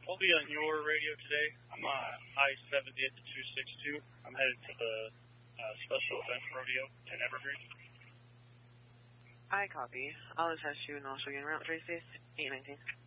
I'll be on your radio today. I'm on I-70 at the 262. I'm headed to the Special Events Rodeo in Evergreen. I copy. I'll attach you and also get route 36, 819.